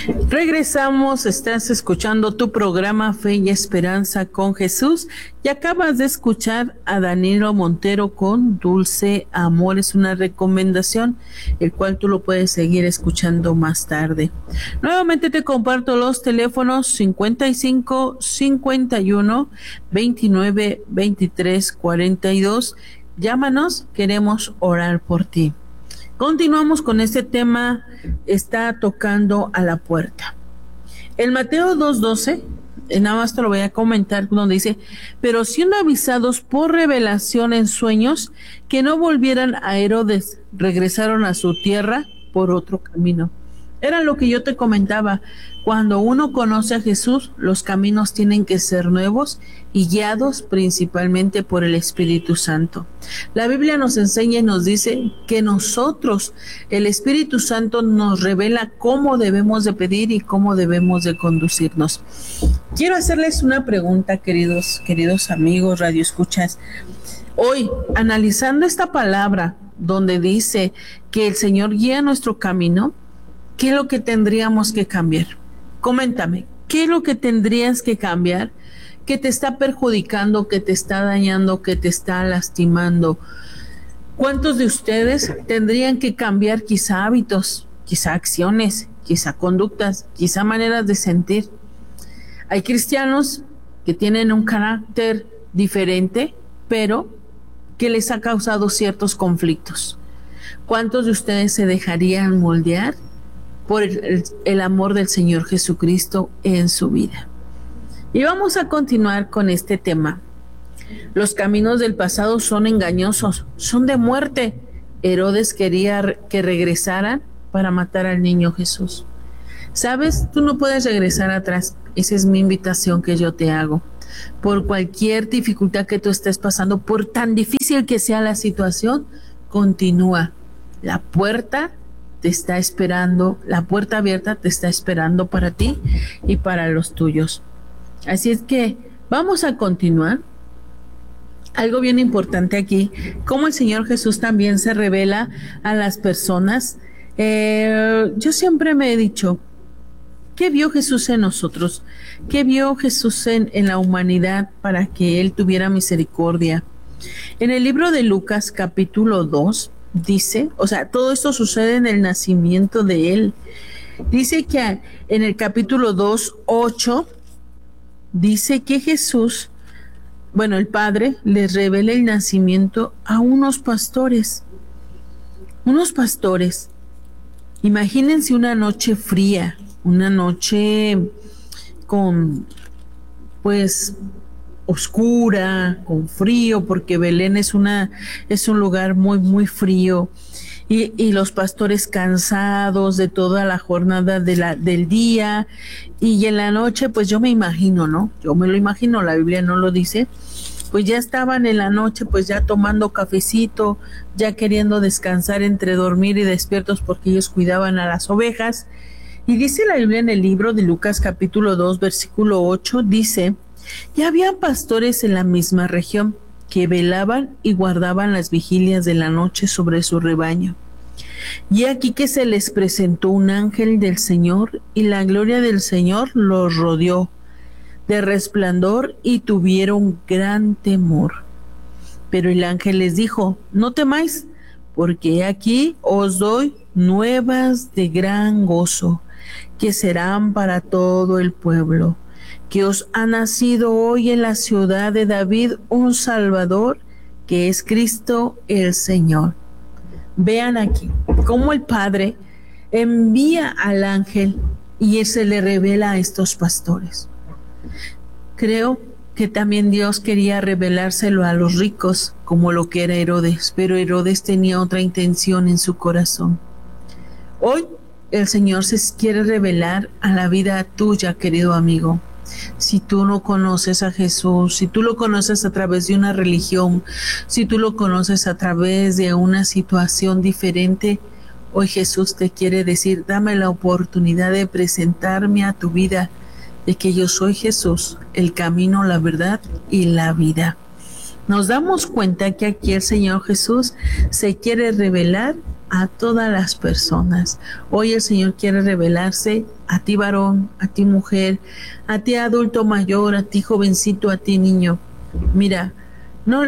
Regresamos, estás escuchando tu programa Fe y Esperanza con Jesús y acabas de escuchar a Danilo Montero con Dulce Amor. Es una recomendación, el cual tú lo puedes seguir escuchando más tarde. Nuevamente te comparto los teléfonos 55 51 29 23 42. Llámanos, queremos orar por ti. Continuamos con este tema, está tocando a la puerta. En Mateo 2:12, nada más te lo voy a comentar, donde dice, pero siendo avisados por revelación en sueños que no volvieran a Herodes, regresaron a su tierra por otro camino. Era lo que yo te comentaba, cuando uno conoce a Jesús, los caminos tienen que ser nuevos y guiados principalmente por el Espíritu Santo. La Biblia nos enseña y nos dice que nosotros, el Espíritu Santo nos revela cómo debemos de pedir y cómo debemos de conducirnos. Quiero hacerles una pregunta, queridos amigos, radioescuchas. Hoy, analizando esta palabra donde dice que el Señor guía nuestro camino, ¿qué es lo que tendríamos que cambiar? Coméntame, ¿qué es lo que tendrías que cambiar que te está perjudicando, que te está dañando, que te está lastimando? ¿Cuántos de ustedes tendrían que cambiar quizá hábitos, quizá acciones, quizá conductas, quizá maneras de sentir? Hay cristianos que tienen un carácter diferente, pero que les ha causado ciertos conflictos. ¿Cuántos de ustedes se dejarían moldear por el amor del Señor Jesucristo en su vida? Y vamos a continuar con este tema. Los caminos del pasado son engañosos, son de muerte. Herodes quería que regresaran para matar al niño Jesús. ¿Sabes? Tú no puedes regresar atrás. Esa es mi invitación que yo te hago. Por cualquier dificultad que tú estés pasando, por tan difícil que sea la situación, continúa. La puerta te está esperando, la puerta abierta te está esperando para ti y para los tuyos. Así es que vamos a continuar. Algo bien importante aquí, cómo el Señor Jesús también se revela a las personas. Yo siempre me he dicho, ¿qué vio Jesús en nosotros? ¿Qué vio Jesús en la humanidad para que Él tuviera misericordia? En el libro de Lucas capítulo 2, dice, o sea, todo esto sucede en el nacimiento de Él. Dice que en el capítulo 2:8, dice que Jesús, bueno, el Padre les revela el nacimiento a unos pastores. Unos pastores. Imagínense una noche fría, una noche con, pues, oscura, con frío, porque Belén es un lugar muy, muy frío, y los pastores cansados de toda la jornada del día, y en la noche, pues yo me imagino, ¿no? Yo me lo imagino, la Biblia no lo dice, pues ya estaban en la noche, pues ya tomando cafecito, ya queriendo descansar entre dormir y despiertos, porque ellos cuidaban a las ovejas. Y dice la Biblia en el libro de Lucas capítulo 2, versículo 8, dice, ya había pastores en la misma región que velaban y guardaban las vigilias de la noche sobre su rebaño. Y aquí que se les presentó un ángel del Señor, y la gloria del Señor los rodeó de resplandor, y tuvieron gran temor. Pero el ángel les dijo, no temáis, porque aquí os doy nuevas de gran gozo, que serán para todo el pueblo, que os ha nacido hoy en la ciudad de David un Salvador, que es Cristo el Señor. Vean aquí cómo el Padre envía al ángel y se le revela a estos pastores. Creo que también Dios quería revelárselo a los ricos, como lo que era Herodes, pero Herodes tenía otra intención en su corazón. Hoy el Señor se quiere revelar a la vida tuya, querido amigo. Si tú no conoces a Jesús, si tú lo conoces a través de una religión, si tú lo conoces a través de una situación diferente, hoy Jesús te quiere decir, dame la oportunidad de presentarme a tu vida, de que yo soy Jesús, el camino, la verdad y la vida. Nos damos cuenta que aquí el Señor Jesús se quiere revelar a todas las personas. Hoy el Señor quiere revelarse a ti varón, a ti mujer, a ti adulto mayor, a ti jovencito, a ti niño. Mira, no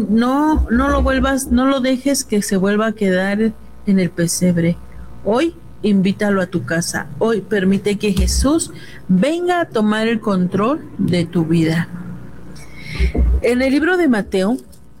lo vuelvas, no lo dejes que se vuelva a quedar en el pesebre. Hoy invítalo a tu casa. Hoy permite que Jesús venga a tomar el control de tu vida. En el libro de Mateo,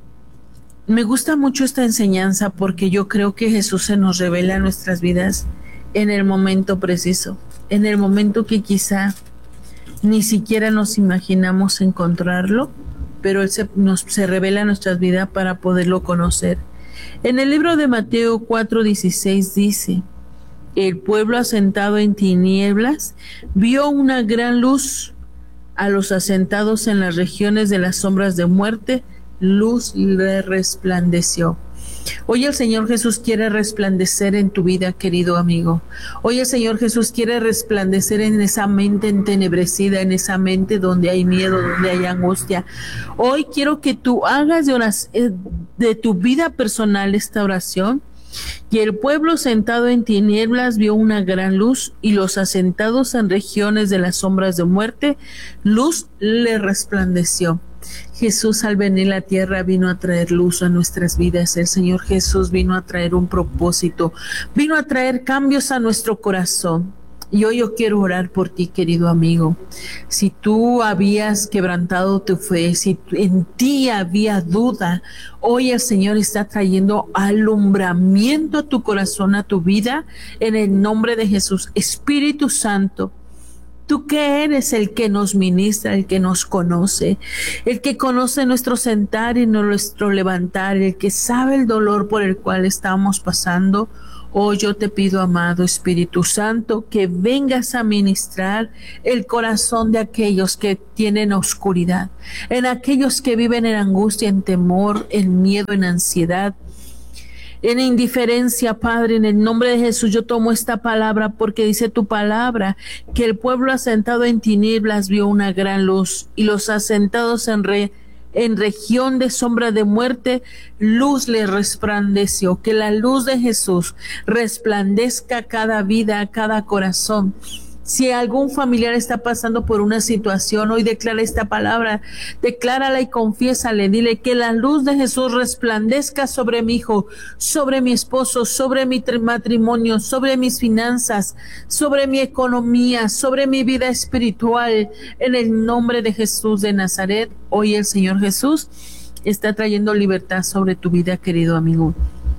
me gusta mucho esta enseñanza porque yo creo que Jesús se nos revela en nuestras vidas en el momento preciso, en el momento que quizá ni siquiera nos imaginamos encontrarlo, pero Él se revela en nuestras vidas para poderlo conocer. En el libro de Mateo 4:16 dice: el pueblo asentado en tinieblas vio una gran luz. A los asentados en las regiones de las sombras de muerte, luz le resplandeció. Hoy el Señor Jesús quiere resplandecer en tu vida, querido amigo. Hoy el Señor Jesús quiere resplandecer en esa mente entenebrecida, en esa mente donde hay miedo, donde hay angustia. Hoy quiero que tú hagas de tu vida personal esta oración. Y el pueblo sentado en tinieblas vio una gran luz, y los asentados en regiones de las sombras de muerte, luz le resplandeció. Jesús, al venir a la tierra, vino a traer luz a nuestras vidas. El Señor Jesús vino a traer un propósito, vino a traer cambios a nuestro corazón. Y hoy yo quiero orar por ti, querido amigo. Si tú habías quebrantado tu fe, si en ti había duda, hoy el Señor está trayendo alumbramiento a tu corazón, a tu vida, en el nombre de Jesús. Espíritu Santo, tú que eres el que nos ministra, el que nos conoce, el que conoce nuestro sentar y nuestro levantar, el que sabe el dolor por el cual estamos pasando. Hoy yo te pido, amado Espíritu Santo, que vengas a ministrar el corazón de aquellos que tienen oscuridad, en aquellos que viven en angustia, en temor, en miedo, en ansiedad, en indiferencia. Padre, en el nombre de Jesús yo tomo esta palabra porque dice tu palabra que el pueblo asentado en tinieblas vio una gran luz, y los asentados en región de sombra de muerte, luz le resplandeció. Que la luz de Jesús resplandezca a cada vida, a cada corazón. Si algún familiar está pasando por una situación, hoy declara esta palabra, declárala y confiésale, dile que la luz de Jesús resplandezca sobre mi hijo, sobre mi esposo, sobre mi matrimonio, sobre mis finanzas, sobre mi economía, sobre mi vida espiritual, en el nombre de Jesús de Nazaret. Hoy el Señor Jesús está trayendo libertad sobre tu vida, querido amigo.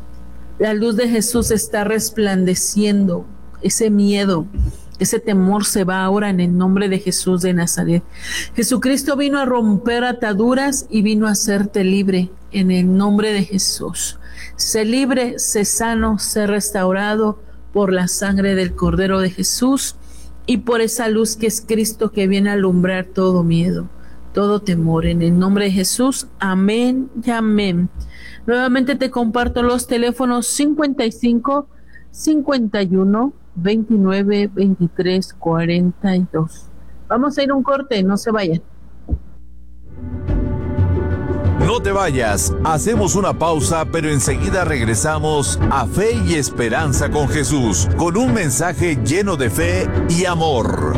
La luz de Jesús está resplandeciendo. Ese miedo, ese temor se va ahora en el nombre de Jesús de Nazaret. Jesucristo vino a romper ataduras y vino a hacerte libre en el nombre de Jesús. Sé libre, sé sano, sé restaurado por la sangre del Cordero de Jesús y por esa luz que es Cristo, que viene a alumbrar todo miedo, todo temor. En el nombre de Jesús, amén y amén. Nuevamente te comparto los teléfonos 55 51 29 23 42. Vamos a ir a un corte, no se vayan. No te vayas, hacemos una pausa, pero enseguida regresamos a Fe y Esperanza con Jesús, con un mensaje lleno de fe y amor.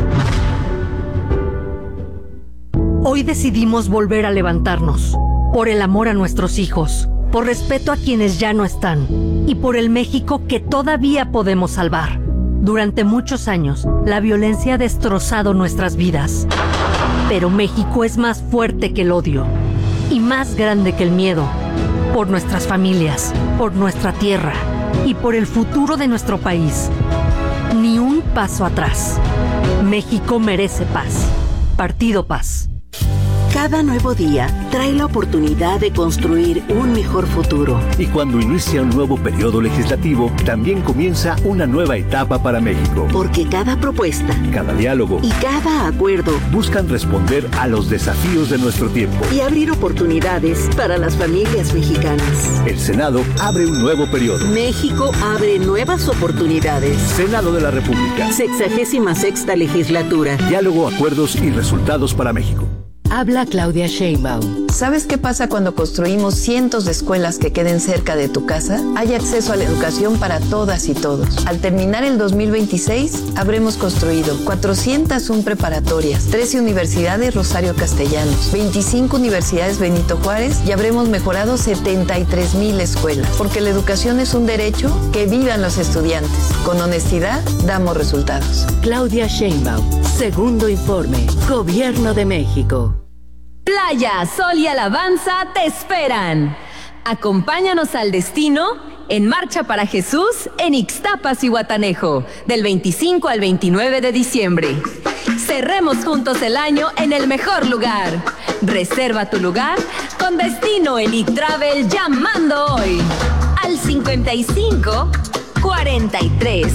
Hoy decidimos volver a levantarnos, por el amor a nuestros hijos, por respeto a quienes ya no están, y por el México que todavía podemos salvar. Durante muchos años, la violencia ha destrozado nuestras vidas. Pero México es más fuerte que el odio y más grande que el miedo. Por nuestras familias, por nuestra tierra y por el futuro de nuestro país. Ni un paso atrás. México merece paz. Partido Paz. Cada nuevo día trae la oportunidad de construir un mejor futuro. Y cuando inicia un nuevo periodo legislativo, también comienza una nueva etapa para México. Porque cada propuesta, cada diálogo y cada acuerdo buscan responder a los desafíos de nuestro tiempo y abrir oportunidades para las familias mexicanas. El Senado abre un nuevo periodo. México abre nuevas oportunidades. Senado de la República. 66ª legislatura. Diálogo, acuerdos y resultados para México. Habla Claudia Sheinbaum. ¿Sabes qué pasa cuando construimos cientos de escuelas que queden cerca de tu casa? Hay acceso a la educación para todas y todos. Al terminar el 2026, habremos construido 401 preparatorias, 13 universidades Rosario Castellanos, 25 universidades Benito Juárez y habremos mejorado 73,000 escuelas. Porque la educación es un derecho, que vivan los estudiantes. Con honestidad, damos resultados. Claudia Sheinbaum, segundo informe, Gobierno de México. Playa, sol y alabanza te esperan. Acompáñanos al destino en Marcha para Jesús en Ixtapas y Guatanejo, del 25 al 29 de diciembre. Cerremos juntos el año en el mejor lugar. Reserva tu lugar con Destino Elite Travel llamando hoy al 55 43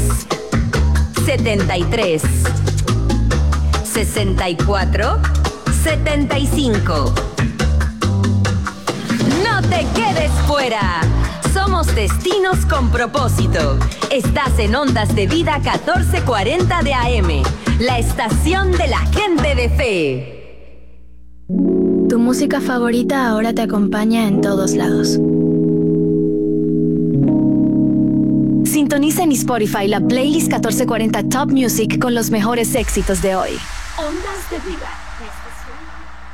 73 64 75. No te quedes fuera. Somos Destinos con Propósito. Estás en Ondas de Vida 1440 de AM, la estación de la gente de fe. Tu música favorita ahora te acompaña en todos lados. Sintoniza en Spotify la playlist 1440 Top Music con los mejores éxitos de hoy. Ondas de Vida.